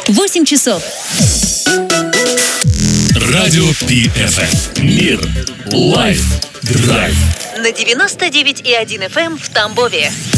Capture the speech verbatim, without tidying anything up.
восемь часов. Радио Пи Эф Эм. Мир. Лайф. Драйв. На девяносто девять и один эф эм в Тамбове.